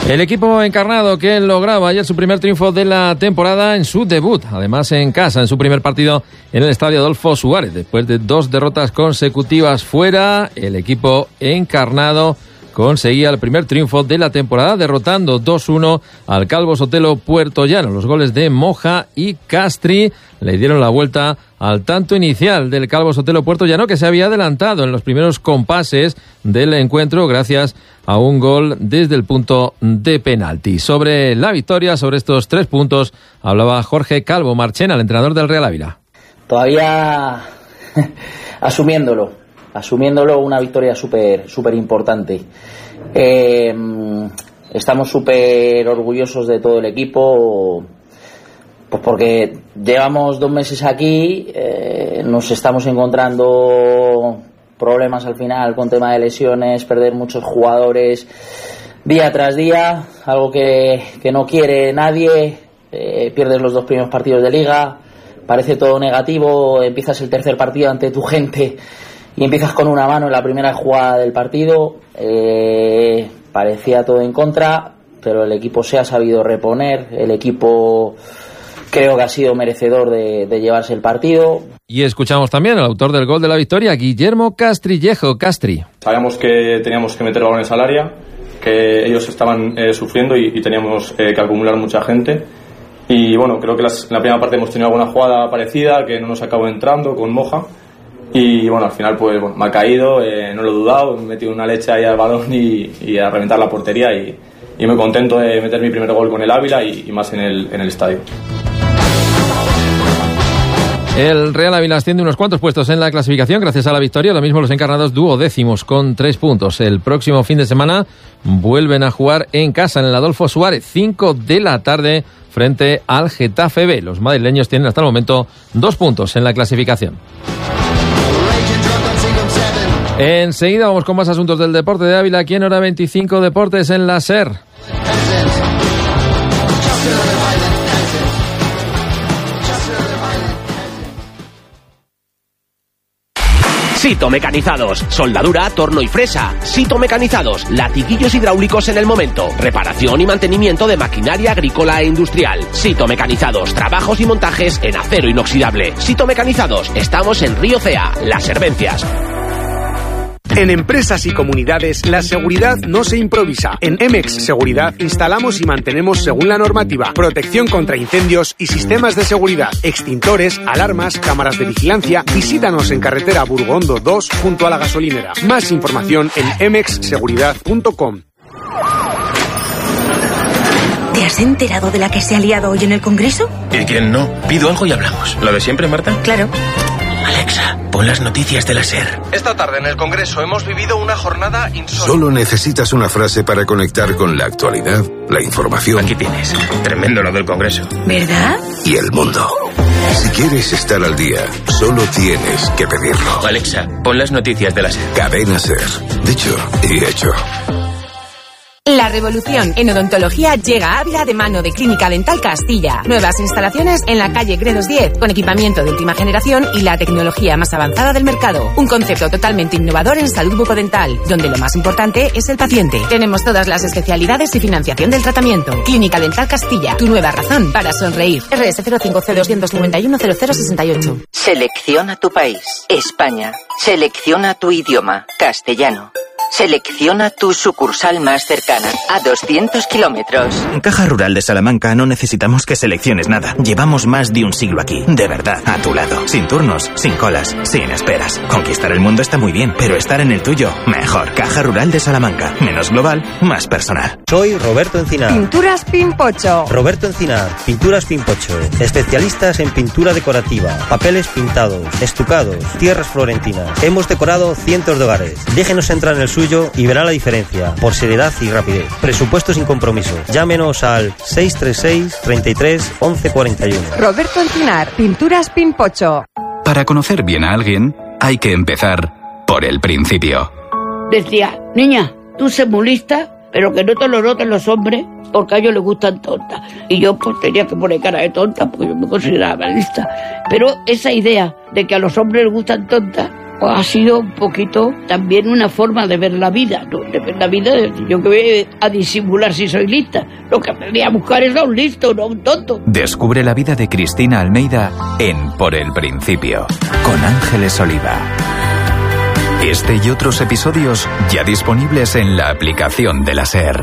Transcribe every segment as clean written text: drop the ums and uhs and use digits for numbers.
El equipo encarnado que lograba ayer su primer triunfo de la temporada en su debut, además en casa, en su primer partido en el estadio Adolfo Suárez. Después de 2 derrotas consecutivas fuera, el equipo encarnado conseguía el primer triunfo de la temporada, derrotando 2-1 al Calvo Sotelo Puertollano. Los goles de Moja y Castri le dieron la vuelta al tanto inicial del Calvo Sotelo Puertollano, que se había adelantado en los primeros compases del encuentro gracias a un gol desde el punto de penalti. Sobre la victoria, sobre estos 3 puntos, hablaba Jorge Calvo Marchena, el entrenador del Real Ávila. Todavía asumiéndolo, una victoria súper importante. Estamos súper orgullosos de todo el equipo, pues porque llevamos 2 meses aquí, nos estamos encontrando problemas al final con tema de lesiones, perder muchos jugadores día tras día, algo que no quiere nadie. Pierdes los 2 primeros partidos de liga, parece todo negativo, empiezas el tercer partido ante tu gente y empiezas con una mano en la primera jugada del partido. Parecía todo en contra, pero el equipo se ha sabido reponer, el equipo creo que ha sido merecedor de llevarse el partido. Y escuchamos también al autor del gol de la victoria, Guillermo Castrillejo. Castri. Sabíamos que teníamos que meter balones al área, que ellos estaban sufriendo y teníamos que acumular mucha gente. Y bueno, creo que en la primera parte hemos tenido alguna jugada parecida que no nos acabó entrando con Moja. Y bueno, al final pues bueno, me ha caído, no lo he dudado, me he metido una leche ahí al balón y a reventar la portería y muy contento de meter mi primer gol con el Ávila y más en el estadio. El Real Ávila asciende unos cuantos puestos en la clasificación gracias a la victoria. Lo mismo los encarnados, duodécimos con 3 puntos. El próximo fin de semana vuelven a jugar en casa en el Adolfo Suárez, 5 de la tarde frente al Getafe B. Los madrileños tienen hasta el momento 2 puntos en la clasificación. Enseguida vamos con más asuntos del deporte de Ávila aquí en Hora 25 Deportes en la SER. Sito Mecanizados, soldadura, torno y fresa. Sito Mecanizados, latiguillos hidráulicos en el momento. Reparación y mantenimiento de maquinaria agrícola e industrial. Sito Mecanizados, trabajos y montajes en acero inoxidable. Sito Mecanizados, estamos en Río Cea, Las Servencias. En empresas y comunidades, la seguridad no se improvisa. En Emex Seguridad instalamos y mantenemos según la normativa, protección contra incendios y sistemas de seguridad, extintores, alarmas, cámaras de vigilancia. Visítanos en carretera Burgondo 2 junto a la gasolinera. Más información en emexseguridad.com. ¿Te has enterado de la que se ha liado hoy en el Congreso? ¿Y quién no? Pido algo y hablamos. ¿Lo de siempre, Marta? Claro. Alexa, pon las noticias de la SER. Esta tarde en el Congreso hemos vivido una jornada insólita. Solo necesitas una frase para conectar con la actualidad, la información. Aquí tienes. Tremendo lo del Congreso. ¿Verdad? Y el mundo. Si quieres estar al día, solo tienes que pedirlo. Alexa, pon las noticias de la SER. Cadena SER. Dicho y hecho. La revolución en odontología llega a Ávila de mano de Clínica Dental Castilla. Nuevas instalaciones en la calle Gredos 10, con equipamiento de última generación y la tecnología más avanzada del mercado. Un concepto totalmente innovador en salud bucodental, donde lo más importante es el paciente. Tenemos todas las especialidades y financiación del tratamiento. Clínica Dental Castilla, tu nueva razón para sonreír. RS 05C2510068. Selecciona tu país, España. Selecciona tu idioma, castellano. Selecciona tu sucursal más cercana, a 200 kilómetros. En Caja Rural de Salamanca no necesitamos que selecciones nada. Llevamos más de un siglo aquí, de verdad, a tu lado. Sin turnos, sin colas, sin esperas. Conquistar el mundo está muy bien, pero estar en el tuyo, mejor. Caja Rural de Salamanca. Menos global, más personal. Soy Roberto Encinar. Pinturas Pimpocho. Roberto Encinar, Pinturas Pimpocho. Especialistas en pintura decorativa, papeles pintados, estucados, tierras florentinas. Hemos decorado cientos de hogares. Déjenos entrar en el suyo y verá la diferencia, por seriedad y rapidez. Presupuesto sin compromiso. Llámenos al 636 33 11 41. Roberto Encinar, Pinturas Pimpocho. Para conocer bien a alguien, hay que empezar por el principio. Decía, niña, tú sé muy lista, pero que no te lo noten los hombres, porque a ellos les gustan tontas. Y yo pues tenía que poner cara de tonta, porque yo me consideraba lista. Pero esa idea de que a los hombres les gustan tontas, ha sido un poquito también una forma de ver la vida, ¿no? De ver la vida, yo que voy a disimular si soy lista. Lo que aprendí a buscar es a un listo, no a un tonto. Descubre la vida de Cristina Almeida en Por el Principio, con Ángeles Oliva. Este y otros episodios ya disponibles en la aplicación de la SER.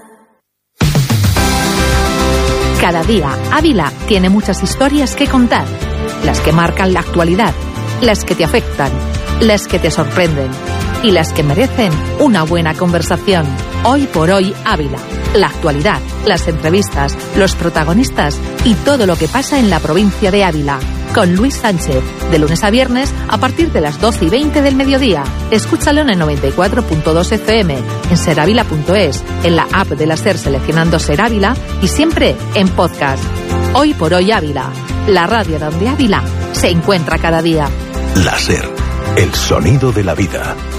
Cada día, Ávila tiene muchas historias que contar. Las que marcan la actualidad, las que te afectan, las que te sorprenden y las que merecen una buena conversación. Hoy por hoy, Ávila. La actualidad, las entrevistas, los protagonistas y todo lo que pasa en la provincia de Ávila. Con Luis Sánchez, de lunes a viernes a partir de las 12:20 del mediodía. Escúchalo en el 94.2 FM, en seravila.es, en la app de la SER seleccionando Ser Ávila y siempre en podcast. Hoy por hoy Ávila, la radio donde Ávila se encuentra cada día. La SER, el sonido de la vida.